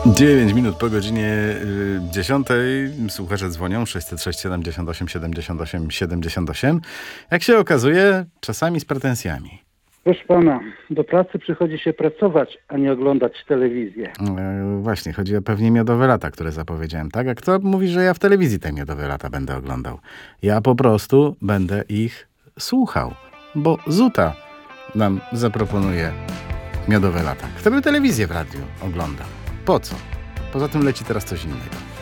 9 minut po godzinie 10. Słuchacze dzwonią 606 78 78 78. Jak się okazuje, czasami z pretensjami. Proszę pana, do pracy przychodzi się pracować, a nie oglądać telewizję. Właśnie, chodzi o pewnie Miodowe Lata, które zapowiedziałem, tak? A kto mówi, że ja w telewizji te Miodowe Lata będę oglądał? Ja po prostu będę ich słuchał, bo Zuta nam zaproponuje Miodowe Lata. Kto by telewizję w radiu oglądał? Po co? Poza tym leci teraz coś innego.